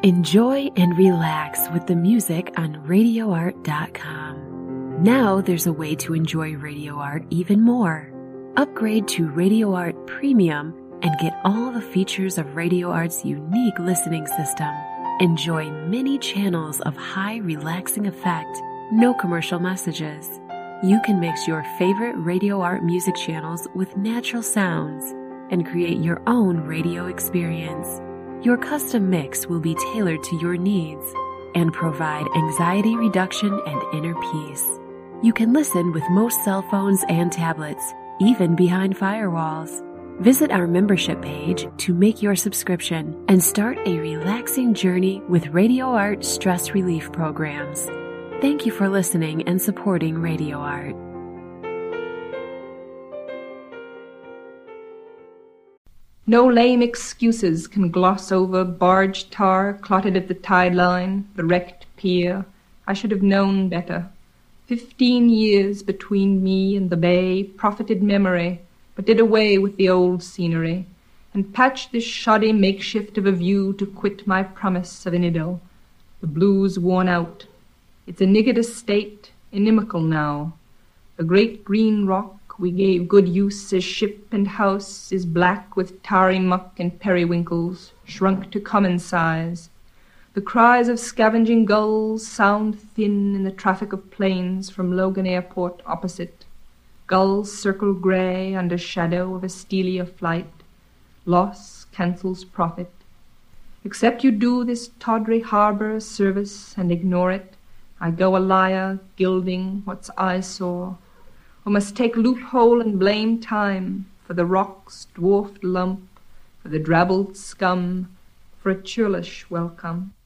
Enjoy and relax with the music on RadioArt.com. Now there's a way to enjoy Radio Art even more. Upgrade to Radio Art Premium and get all the features of Radio Art's unique listening system. Enjoy many channels of high relaxing effect, no commercial messages. You can mix your favorite Radio Art music channels with natural sounds and create your own radio experience. Your custom mix will be tailored to your needs and provide anxiety reduction and inner peace. You can listen with most cell phones and tablets, even behind firewalls. Visit our membership page to make your subscription and start a relaxing journey with Radio Art stress relief programs. Thank you for listening and supporting Radio Art. No lame excuses can gloss over barge tar clotted at the tide line, the wrecked pier. I should have known better. 15 years between me and the bay profited memory, but did away with the old scenery, and patched this shoddy makeshift of a view to quit my promise of an idyll. The blues worn out. Its niggard estate, inimical now. The great green rock we gave good use as ship and house is black with tarry muck and periwinkles, shrunk to common size. The cries of scavenging gulls sound thin in the traffic of planes from Logan Airport opposite. Gulls circle grey under shadow of a steelier flight. Loss cancels profit. Except you do this tawdry harbour a service and ignore it, I go a liar, gilding what's eyesore, or must take loophole and blame time for the rock's dwarfed lump, for the drabbled scum, for a churlish welcome.